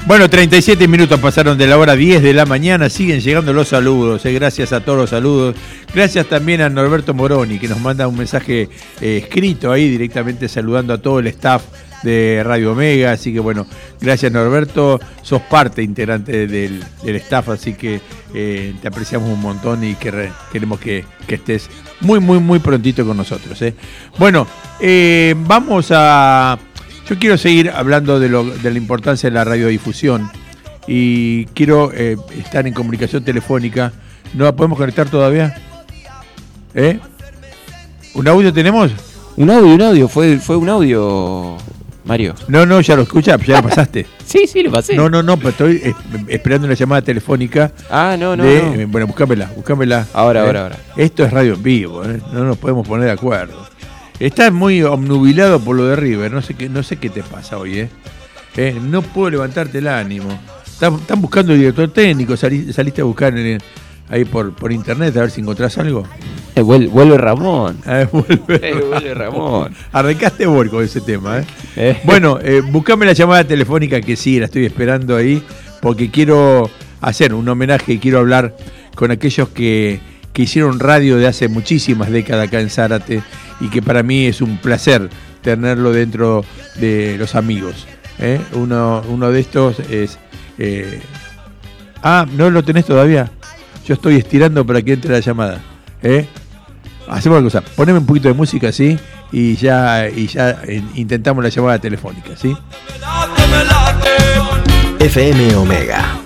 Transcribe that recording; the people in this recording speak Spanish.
Bueno, 37 minutos pasaron de la hora 10 de la mañana, siguen llegando los saludos, gracias a todos los saludos, gracias también a Norberto Moroni, que nos manda un mensaje escrito ahí directamente saludando a todo el staff de Radio Omega, así que bueno, gracias Norberto, sos parte integrante del staff, así que te apreciamos un montón y queremos que estés muy prontito con nosotros. Bueno, vamos a... Yo quiero seguir hablando de la importancia de la radiodifusión y quiero estar en comunicación telefónica. ¿No la podemos conectar todavía? ¿Un audio tenemos? Un audio, fue un audio, Mario. No, ya lo escucha, ya lo pasaste. Sí, lo pasé. No, pero estoy esperando una llamada telefónica. No. Bueno, buscámela. Ahora. Esto es radio en vivo, no nos podemos poner de acuerdo. Estás muy obnubilado por lo de River, no sé qué te pasa hoy, no puedo levantarte el ánimo. Están buscando el director técnico, saliste a buscar ahí por internet a ver si encontrás algo. Vuelve Ramón. Vuelve Ramón. Arrancaste vos con ese tema, Bueno, buscame la llamada telefónica que sí, la estoy esperando ahí, porque quiero hacer un homenaje y quiero hablar con aquellos que hicieron radio de hace muchísimas décadas acá en Zárate y que para mí es un placer tenerlo dentro de los amigos. Uno de estos es... ¿no lo tenés todavía? Yo estoy estirando para que entre la llamada. Hacemos una cosa, poneme un poquito de música, ¿sí? Y ya intentamos la llamada telefónica, ¿sí? FM Omega.